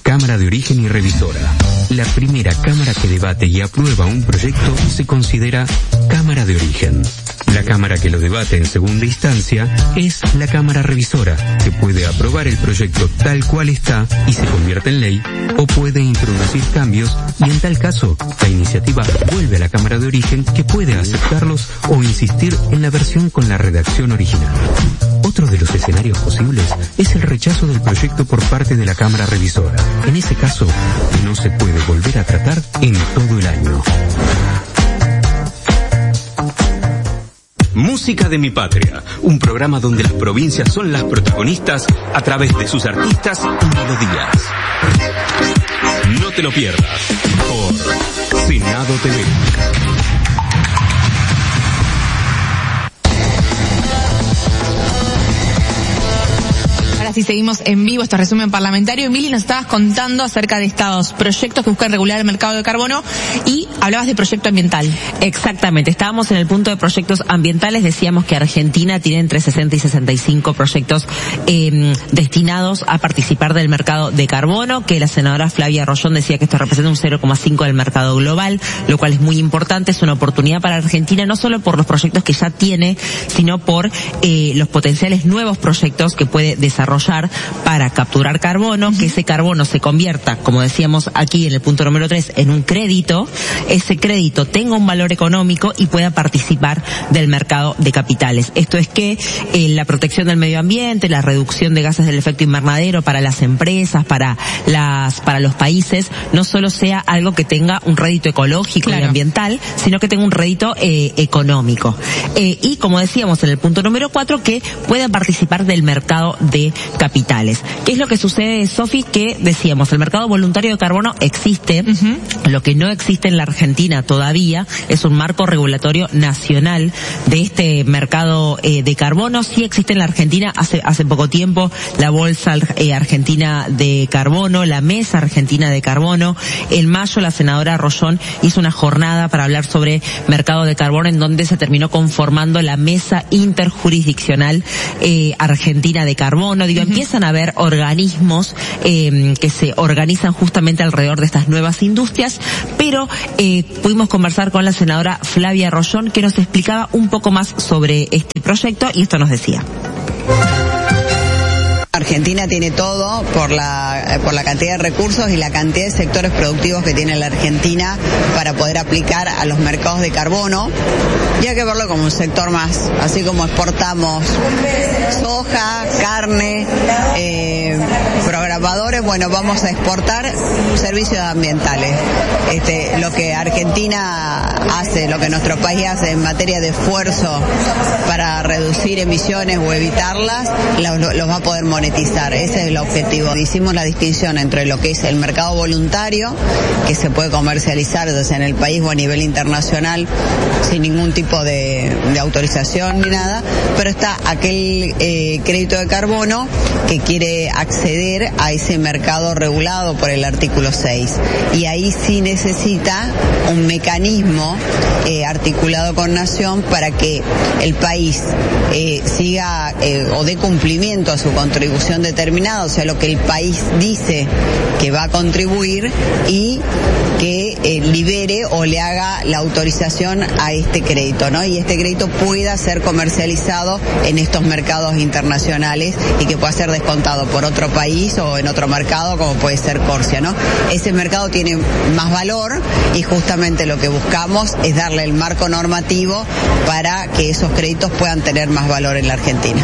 Cámara de Origen y Revisora. La primera cámara que debate y aprueba un proyecto se considera Cámara de Origen. La cámara que lo debate en segunda instancia es la Cámara Revisora, que puede aprobar el proyecto tal cual está y se convierte en ley, o puede introducir cambios y en tal caso la iniciativa vuelve a la Cámara de Origen, que puede aceptarlos o insistir en la versión con la redacción original. Otro de los escenarios posibles es el rechazo del proyecto por parte de la Cámara Revisora. En ese caso, no se puede volver a tratar en todo el año. Música de mi patria, un programa donde las provincias son las protagonistas a través de sus artistas y melodías. No te lo pierdas por Senado TV. Así seguimos en vivo este resumen parlamentario. Emily, nos estabas contando acerca de estos proyectos que buscan regular el mercado de carbono y hablabas de proyecto ambiental. Exactamente, estábamos en el punto de proyectos ambientales. Decíamos que Argentina tiene entre 60 y 65 proyectos destinados a participar del mercado de carbono, que la senadora Flavia Rollón decía que esto representa un 0,5 del mercado global, lo cual es muy importante. Es una oportunidad para Argentina, no solo por los proyectos que ya tiene, sino por los potenciales nuevos proyectos que puede desarrollar para capturar carbono, que ese carbono se convierta, como decíamos aquí en el punto número 3, en un crédito, ese crédito tenga un valor económico y pueda participar del mercado de capitales. Esto es que la protección del medio ambiente, la reducción de gases del efecto invernadero para las empresas, para los países, no solo sea algo que tenga un rédito ecológico y ambiental, sino que tenga un rédito económico. Y como decíamos en el punto número 4, que pueda participar del mercado de capitales. ¿Qué es lo que sucede, Sofi? Que decíamos, el mercado voluntario de carbono existe. Lo que no existe en la Argentina todavía es un marco regulatorio nacional de este mercado de carbono. Sí existe en la Argentina hace poco tiempo la Bolsa Argentina de Carbono, la Mesa Argentina de Carbono. En mayo la senadora Rollón hizo una jornada para hablar sobre mercado de carbono, en donde se terminó conformando la Mesa Interjurisdiccional Argentina de Carbono. Empiezan a haber organismos que se organizan justamente alrededor de estas nuevas industrias, pero pudimos conversar con la senadora Flavia Rollón, que nos explicaba un poco más sobre este proyecto, y esto nos decía. Argentina tiene todo por la cantidad de recursos y la cantidad de sectores productivos que tiene la Argentina para poder aplicar a los mercados de carbono, y hay que verlo como un sector más, así como exportamos soja, carne, programadores, bueno, vamos a exportar servicios ambientales. Lo que Argentina hace, lo que nuestro país hace en materia de esfuerzo para reducir emisiones o evitarlas, los va a poder monetizar. Ese es el objetivo. Hicimos la distinción entre lo que es el mercado voluntario, que se puede comercializar desde en el país o a nivel internacional sin ningún tipo de autorización ni nada, pero está aquel crédito de carbono que quiere acceder a ese mercado regulado por el artículo 6. Y ahí sí necesita un mecanismo articulado con Nación para que el país siga o dé cumplimiento a su contribución determinada, o sea, lo que el país dice que va a contribuir, y que libere o le haga la autorización a este crédito, ¿no? Y este crédito pueda ser comercializado en estos mercados internacionales y que pueda ser descontado por otro país o en otro mercado, como puede ser Corsia, ¿no? Ese mercado tiene más valor y justamente lo que buscamos es darle el marco normativo para que esos créditos puedan tener más valor en la Argentina.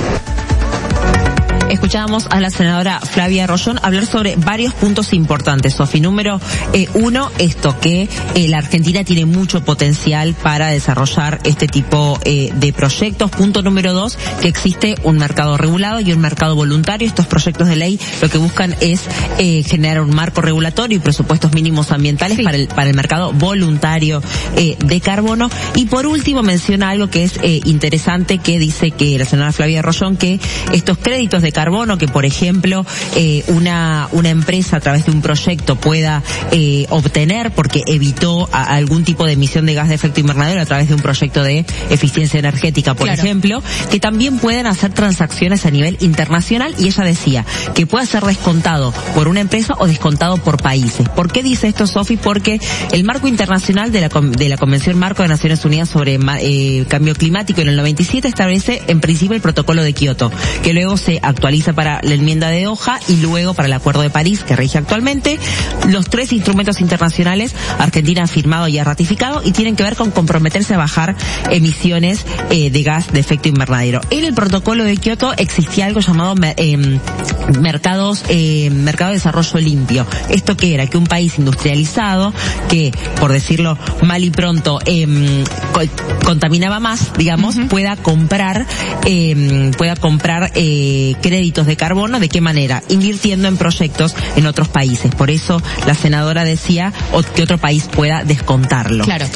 Escuchábamos a la senadora Flavia Rollón hablar sobre varios puntos importantes, Sofi. Número 1, esto, que la Argentina tiene mucho potencial para desarrollar este tipo de proyectos. Punto número 2, que existe un mercado regulado y un mercado voluntario. Estos proyectos de ley lo que buscan es generar un marco regulatorio y presupuestos mínimos ambientales para el mercado voluntario de carbono. Y por último menciona algo que es interesante, que dice que la senadora Flavia Rollón, que estos créditos de carbono carbono, que por ejemplo una empresa a través de un proyecto pueda obtener porque evitó algún tipo de emisión de gas de efecto invernadero a través de un proyecto de eficiencia energética, por ejemplo, que también pueden hacer transacciones a nivel internacional, y ella decía que puede ser descontado por una empresa o descontado por países. ¿Por qué dice esto, Sofi? Porque el marco internacional de la Convención Marco de Naciones Unidas sobre Cambio Climático en el 97 establece en principio el protocolo de Kioto, que luego se actualiza para la enmienda de Doha y luego para el Acuerdo de París, que rige actualmente. Los 3 instrumentos internacionales Argentina ha firmado y ha ratificado, y tienen que ver con comprometerse a bajar emisiones de gas de efecto invernadero. En el protocolo de Kioto existía algo llamado mercado de desarrollo limpio. ¿Esto qué era? Que un país industrializado, que por decirlo mal y pronto contaminaba más, digamos, pueda comprar créditos de carbono. ¿De qué manera? Invirtiendo en proyectos en otros países. Por eso la senadora decía que otro país pueda descontarlo. Claro.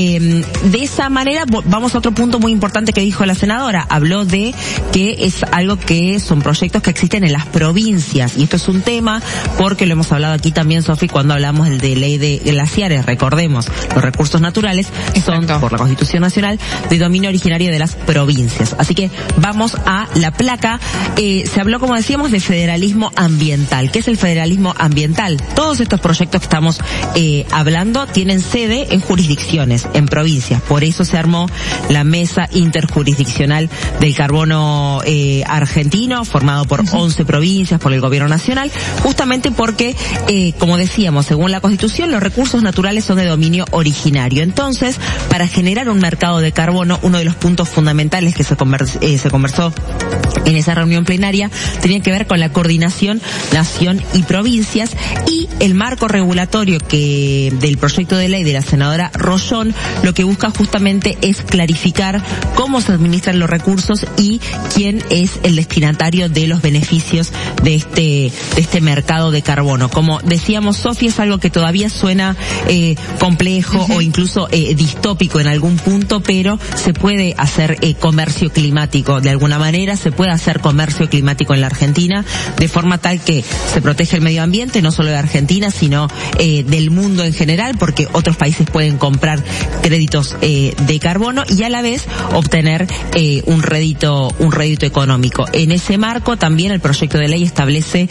De esa manera vamos a otro punto muy importante que dijo la senadora. Habló de que es algo que son proyectos que existen en las provincias, y esto es un tema porque lo hemos hablado aquí también, Sofi, cuando hablamos de ley de glaciares. Recordemos, los recursos naturales son, por la Constitución Nacional, de dominio originario de las provincias. Así que vamos a la placa. Se habló, como decíamos, de federalismo ambiental. ¿Qué es el federalismo ambiental? Todos estos proyectos que estamos hablando tienen sede en jurisdicciones, en provincias. Por eso se armó la Mesa Interjurisdiccional del Carbono argentino, formado por 11 provincias, por el Gobierno Nacional, justamente porque, como decíamos, según la Constitución, los recursos naturales son de dominio originario. Entonces, para generar un mercado de carbono, uno de los puntos fundamentales que se conversó en esa reunión plenaria tenía que ver con la coordinación nación y provincias, y el marco regulatorio del proyecto de ley de la senadora Rollón lo que busca justamente es clarificar cómo se administran los recursos y quién es el destinatario de los beneficios de este mercado de carbono. Como decíamos, Sofía, es algo que todavía suena complejo o incluso distópico en algún punto, pero se puede hacer comercio climático. De alguna manera se puede hacer comercio climático en la Argentina de forma tal que se protege el medio ambiente, no solo de Argentina, sino del mundo en general, porque otros países pueden comprar créditos de carbono y a la vez obtener un rédito económico. En ese marco también el proyecto de ley establece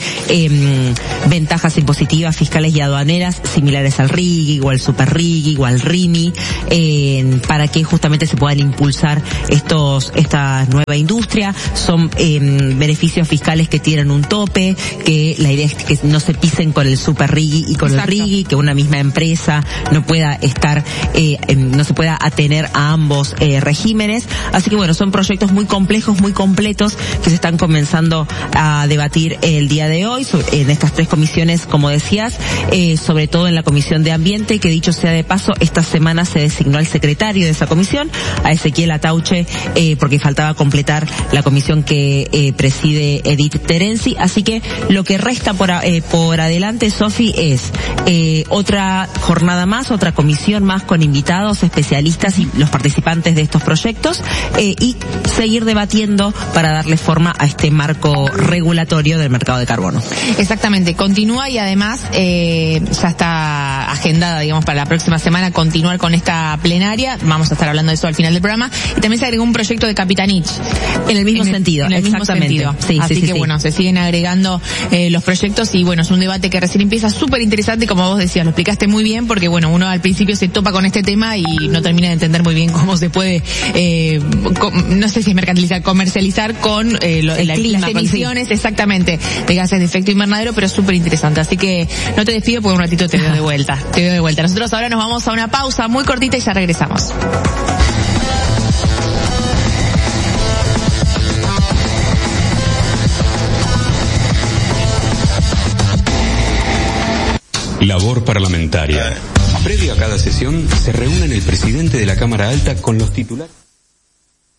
ventajas impositivas, fiscales y aduaneras similares al RIGI o al SuperRIGI o al RIMI, para que justamente se puedan impulsar esta nueva industria. Son beneficios fiscales que tienen un tope, que la idea es que no se pisen con el SuperRIGI y con el RIGI, que una misma empresa no pueda no se pueda atener a ambos regímenes. Así que bueno, son proyectos muy complejos, muy completos, que se están comenzando a debatir el día de hoy en estas 3 comisiones, como decías, sobre todo en la Comisión de Ambiente, que dicho sea de paso, esta semana se designó al secretario de esa comisión, a Ezequiel Atauche, porque faltaba completar la comisión que preside Edith Terenzi. Así que lo que resta por adelante, Sofi, es otra jornada más, otra comisión más con invitados, especialistas y los participantes de estos proyectos, y seguir debatiendo para darle forma a este marco regulatorio del mercado de carbono. Exactamente, continúa, y además ya está agendada, digamos, para la próxima semana continuar con esta plenaria. Vamos a estar hablando de eso al final del programa. Y también se agregó un proyecto de Capitanich. En el mismo sentido, exactamente. Sí, así que bueno, se siguen agregando los proyectos, y bueno, es un debate que recién empieza, súper interesante, como vos decías, lo explicaste muy bien, porque bueno, uno al principio se topa con este tema y no termina de entender muy bien cómo se puede, no sé si es mercantilizar, comercializar con las emisiones, exactamente, de gases de efecto invernadero, pero es súper interesante. Así que no te despido porque un ratito te veo de vuelta. Nosotros ahora nos vamos a una pausa muy cortita y ya regresamos. Labor parlamentaria. Previo a cada sesión, se reúnen el presidente de la Cámara Alta con los titulares.